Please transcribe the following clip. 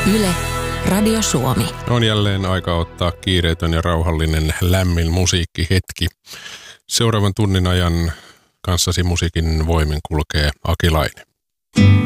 Yle, Radio Suomi. On jälleen aika ottaa kiireetön ja rauhallinen lämmin musiikkihetki. Seuraavan tunnin ajan kanssasi musiikin voimin kulkee Aki Laine.